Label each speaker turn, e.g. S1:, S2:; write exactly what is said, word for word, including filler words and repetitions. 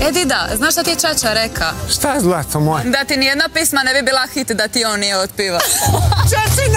S1: E Dida, znaš šta ti je Čača reka?
S2: Šta je zlato moje?
S1: Da ti nijedna pisma ne bi bila hit da ti on nije otpiva.
S2: Čačina!